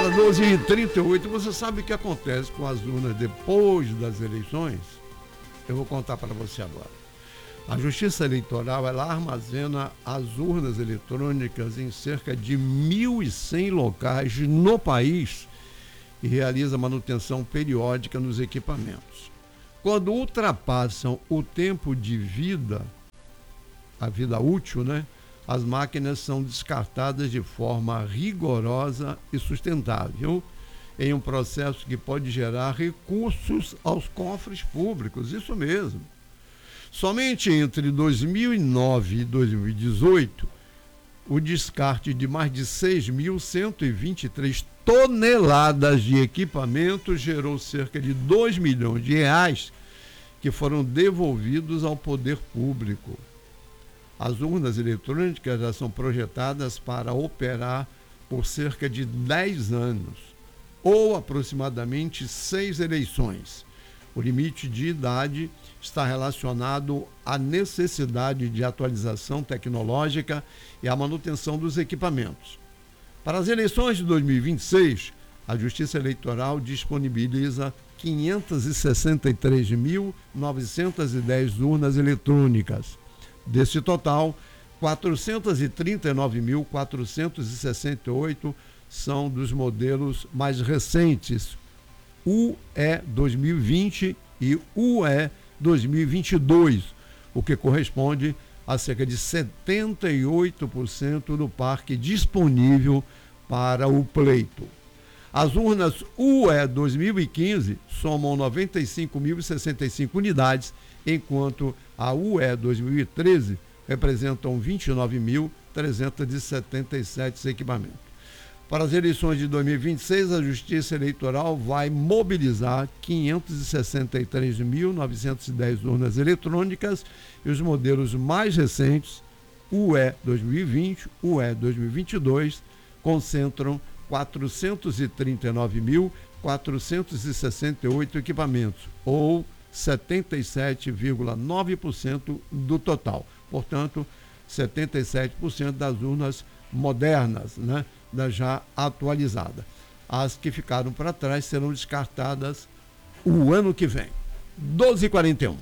Agora, 12h38, você sabe o que acontece com as urnas depois das eleições? Eu vou contar para você agora. A Justiça Eleitoral, ela armazena as urnas eletrônicas em cerca de 1.100 locais no país e realiza manutenção periódica nos equipamentos. Quando ultrapassam o tempo de vida, a vida útil, né? As máquinas são descartadas de forma rigorosa e sustentável, em um processo que pode gerar recursos aos cofres públicos, isso mesmo. Somente entre 2009 e 2018, o descarte de mais de 6.123 toneladas de equipamento gerou cerca de 2 milhões de reais que foram devolvidos ao poder público. As urnas eletrônicas já são projetadas para operar por cerca de 10 anos, ou aproximadamente 6 eleições. O limite de idade está relacionado à necessidade de atualização tecnológica e à manutenção dos equipamentos. Para as eleições de 2026, a Justiça Eleitoral disponibiliza 563.910 urnas eletrônicas. Desse total, 439.468 são dos modelos mais recentes, UE 2020 e UE 2022, o que corresponde a cerca de 78% do parque disponível para o pleito. As urnas UE 2015 somam 95.065 unidades, enquanto a UE 2013 representam 29.377 equipamentos. Para as eleições de 2026, a Justiça Eleitoral vai mobilizar 563.910 urnas eletrônicas e os modelos mais recentes, UE 2020, UE 2022, concentram 439.468 equipamentos, ou 77,9% do total. Portanto, 77% das urnas modernas, né, já atualizadas. As que ficaram para trás serão descartadas o ano que vem. 12h41.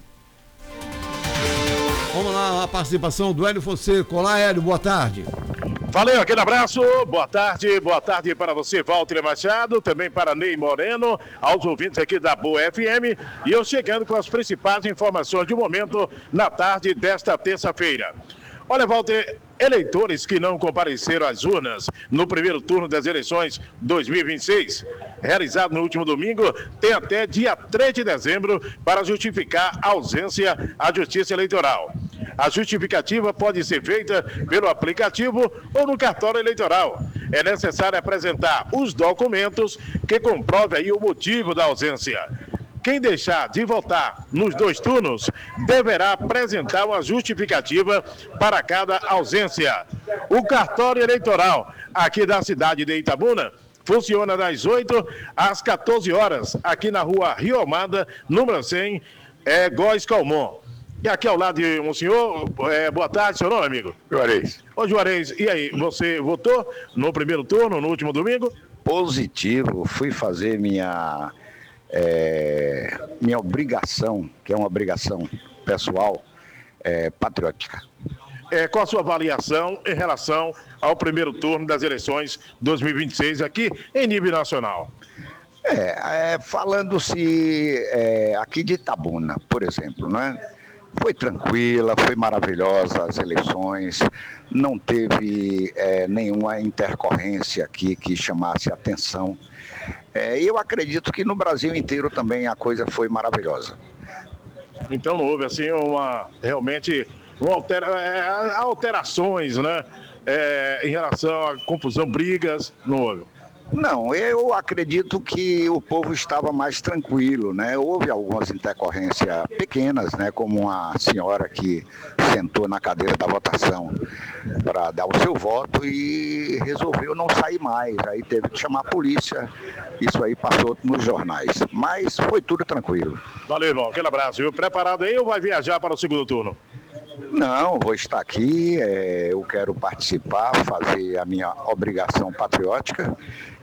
Vamos lá, a participação do Hélio Fonseca. Olá, Hélio, boa tarde. Valeu, aquele abraço, boa tarde para você, Walter Machado, também para Ney Moreno, aos ouvintes aqui da Boa FM, e eu chegando com as principais informações de momento na tarde desta terça-feira. Olha, Walter, eleitores que não compareceram às urnas no primeiro turno das eleições 2026, realizado no último domingo, tem até dia 3 de dezembro para justificar a ausência à Justiça Eleitoral. A justificativa pode ser feita pelo aplicativo ou no cartório eleitoral. É necessário apresentar os documentos que comprovem aí o motivo da ausência. Quem deixar de votar nos 2 turnos deverá apresentar uma justificativa para cada ausência. O cartório eleitoral aqui da cidade de Itabuna funciona das 8 às 14 horas, aqui na rua Rio Amada, número 100, Góes Calmon. E aqui ao lado de um senhor, boa tarde, seu nome, amigo? Juarez. Ô, Juarez, e aí, você votou no primeiro turno, no último domingo? Positivo, fui fazer minha obrigação, que é uma obrigação pessoal, patriótica. Qual a sua avaliação em relação ao primeiro turno das eleições 2026 aqui em nível nacional? Falando-se aqui de Itabuna, por exemplo, né? Foi tranquila, foi maravilhosa as eleições, não teve nenhuma intercorrência aqui que chamasse atenção. Eu acredito que no Brasil inteiro também a coisa foi maravilhosa. Então não houve assim realmente alterações, né? Em relação à confusão, brigas, não houve. Não, eu acredito que o povo estava mais tranquilo, né? Houve algumas intercorrências pequenas, né? Como uma senhora que sentou na cadeira da votação para dar o seu voto e resolveu não sair mais. Aí teve que chamar a polícia, isso aí passou nos jornais. Mas foi tudo tranquilo. Valeu, irmão, aquele abraço. Viu? Preparado aí ou vai viajar para o segundo turno? Não, vou estar aqui, eu quero participar, fazer a minha obrigação patriótica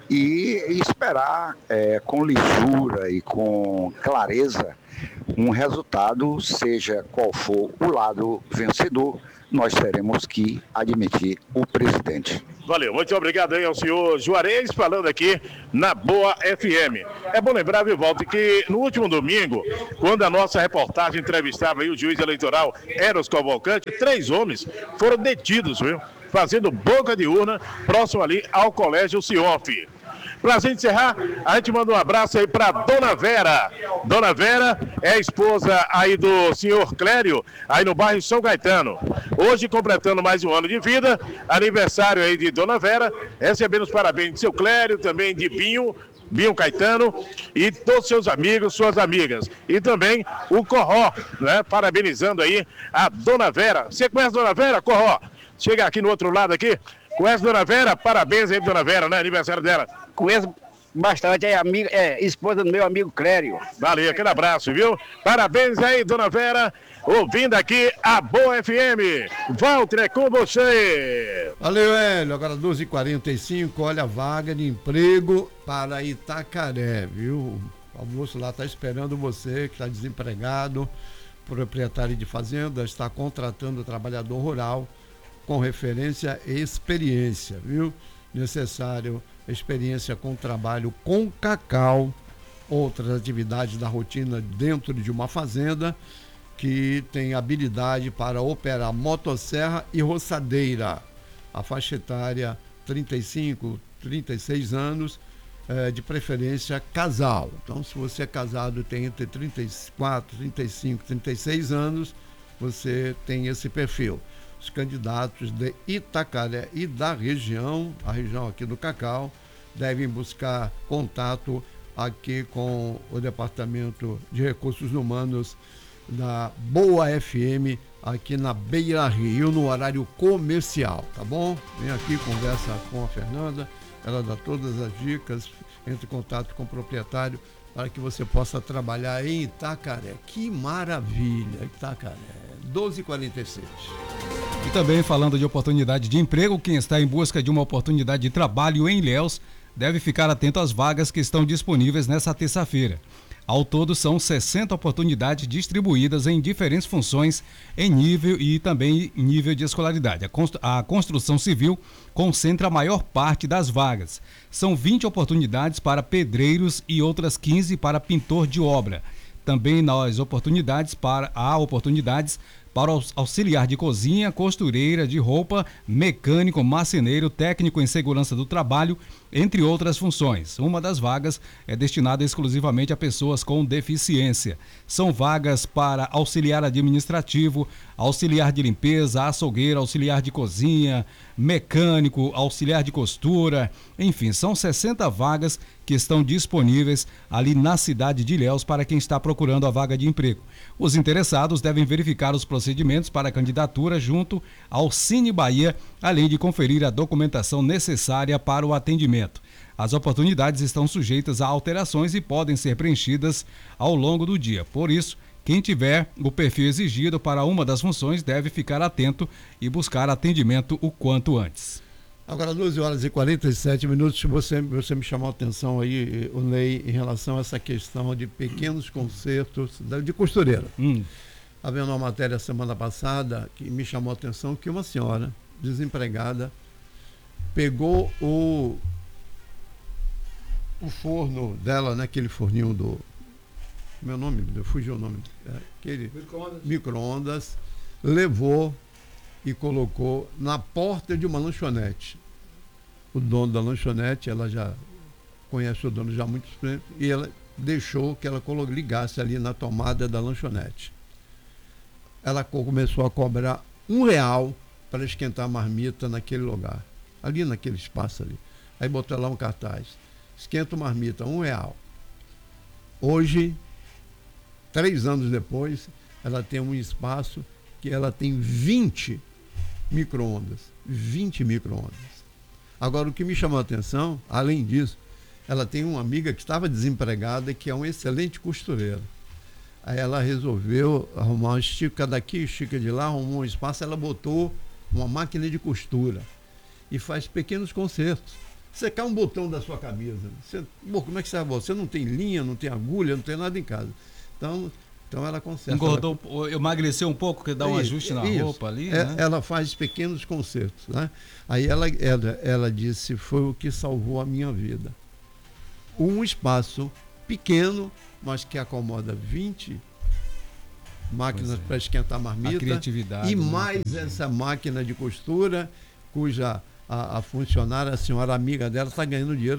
e esperar com lisura e com clareza um resultado, seja qual for o lado vencedor, nós teremos que admitir o presidente. Valeu, muito obrigado aí ao senhor Juarez, falando aqui na Boa FM. É bom lembrar, Vivaldo, que no último domingo, quando a nossa reportagem entrevistava aí o juiz eleitoral Eros Cavalcante, 3 homens foram detidos, viu? Fazendo boca de urna, próximo ali ao Colégio Cionf. Pra gente encerrar, a gente manda um abraço aí pra Dona Vera. Dona Vera é a esposa aí do senhor Clério, aí no bairro São Caetano. Hoje, completando mais um ano de vida, aniversário aí de Dona Vera, recebendo os parabéns de seu Clério, também de Binho Caetano e todos seus amigos, suas amigas. E também o Corró, né? Parabenizando aí a Dona Vera. Você conhece a Dona Vera, Corró? Chega aqui no outro lado aqui. Conhece a Dona Vera? Parabéns aí, Dona Vera, né? Aniversário dela. Conheço bastante, esposa do meu amigo Clério. Valeu, aquele abraço, viu? Parabéns aí, Dona Vera, ouvindo aqui a Boa FM. Walter, é com você. Valeu, Hélio. Agora 12h45, olha a vaga de emprego para Itacaré, viu? O almoço lá está esperando você, que está desempregado, proprietário de fazenda, está contratando trabalhador rural com referência e experiência, viu? Necessário experiência com trabalho com cacau, outras atividades da rotina dentro de uma fazenda, que tem habilidade para operar motosserra e roçadeira. A faixa etária 35, 36 anos, de preferência casal. Então, se você é casado e tem entre 34, 35, 36 anos, você tem esse perfil. Os candidatos de Itacaré e da região, a região aqui do Cacau, devem buscar contato aqui com o Departamento de Recursos Humanos da Boa FM, aqui na Beira Rio, no horário comercial, tá bom? Vem aqui, conversa com a Fernanda, ela dá todas as dicas, entre em contato com o proprietário para que você possa trabalhar em Itacaré. Que maravilha, Itacaré. 12h46. E também falando de oportunidade de emprego, quem está em busca de uma oportunidade de trabalho em Ilhéus deve ficar atento às vagas que estão disponíveis nesta terça-feira. Ao todo, são 60 oportunidades distribuídas em diferentes funções em nível e também em nível de escolaridade. A construção civil concentra a maior parte das vagas. São 20 oportunidades para pedreiros e outras 15 para pintor de obra. Também há oportunidades para auxiliar de cozinha, costureira de roupa, mecânico, marceneiro, técnico em segurança do trabalho, entre outras funções. Uma das vagas é destinada exclusivamente a pessoas com deficiência. São vagas para auxiliar administrativo, auxiliar de limpeza, açougueiro, auxiliar de cozinha, mecânico, auxiliar de costura, enfim, são 60 vagas que estão disponíveis ali na cidade de Ilhéus para quem está procurando a vaga de emprego. Os interessados devem verificar os procedimentos para a candidatura junto ao Cine Bahia, além de conferir a documentação necessária para o atendimento. As oportunidades estão sujeitas a alterações e podem ser preenchidas ao longo do dia. Por isso, quem tiver o perfil exigido para uma das funções deve ficar atento e buscar atendimento o quanto antes. Agora 12h47, você me chamou a atenção aí, o Ney, em relação a essa questão de pequenos concertos de costureira. Havia uma matéria semana passada que me chamou a atenção que uma senhora desempregada pegou o forno dela, né, aquele forninho do... Meu nome, fugiu o nome. Aquele micro-ondas, levou e colocou na porta de uma lanchonete. O dono da lanchonete, ela já conhece o dono já há muito tempo, e ela deixou que ela ligasse ali na tomada da lanchonete. Ela começou a cobrar R$1 para esquentar a marmita naquele lugar, ali naquele espaço ali. Aí botou lá um cartaz: esquenta a marmita, R$1. Hoje, 3 anos depois, ela tem um espaço que ela tem 20 micro-ondas. 20 micro-ondas. Agora, o que me chamou a atenção, além disso, ela tem uma amiga que estava desempregada, que é uma excelente costureira. Aí ela resolveu arrumar uma estica daqui, estica de lá, arrumou um espaço, ela botou uma máquina de costura e faz pequenos consertos. Você cai um botão da sua camisa. Como é que você vai? Você não tem linha, não tem agulha, não tem nada em casa. Então ela conserta. Engordou, emagreceu um pouco, que dá um ajuste na roupa ali, né? Ela faz pequenos consertos, né? Aí ela disse, foi o que salvou a minha vida. Um espaço pequeno, mas que acomoda 20 máquinas para esquentar marmita. A criatividade. E mais essa máquina de costura, cuja a funcionária, a senhora amiga dela, está ganhando dinheiro